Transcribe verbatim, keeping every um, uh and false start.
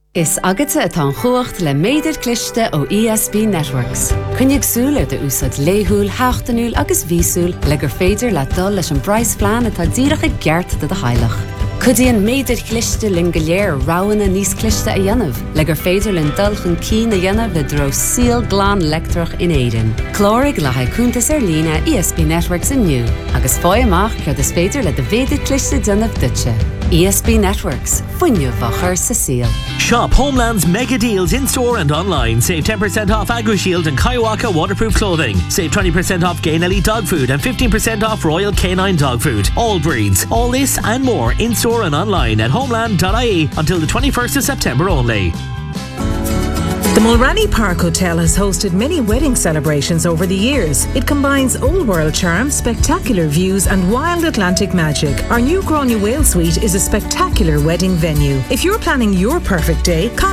Is agata atá chuacht le méidir cliste ó E S B Networks. Cynnig súla de úsad léhúil, háchtanúil agus vísúil le gur féidir le dul leis an brais flean atá díreach geart de de heilech. Cudíon méidir cliste lin go léir ráhanna níos cliste a dhéanamh, le gur féidir lin dulchan cín a dhéanamh le dro síl glán lectrach in éireann. Clórig le haicúntas ar lína E S B Networks inniu, agus fáy amach cead is féidir le de féidir cliste dionamh dutse. E S B Networks, fuinneamh a chur sa síl. Shop Homeland's mega deals in-store and online. Save ten percent off AgriShield and Kaiwaka waterproof clothing. Save twenty percent off Gain Elite dog food and fifteen percent off Royal Canine dog food. All breeds. All this and more in-store and online at homeland dot I E until the twenty-first of September only. The Mulranny Park Hotel has hosted many wedding celebrations over the years. It combines old world charm, spectacular views and wild Atlantic magic. Our new Gráinne Whale Suite is a spectacular wedding venue. If you're planning your perfect day,